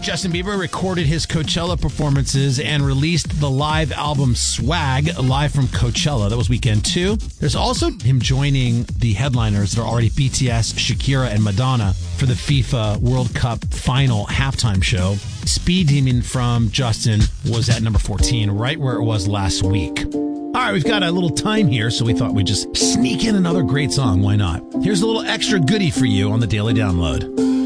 Justin Bieber recorded his Coachella performances and released the live album Swag live from Coachella. That was weekend 2. There's also him joining the headliners that are already BTS, Shakira, and Madonna for the FIFA World Cup final halftime show. Speed Demon from Justin was at number 14, right where it was last week. All right, we've got a little time here, so we thought we'd just sneak in another great song. Why not? Here's a little extra goodie for you on the Daily Download.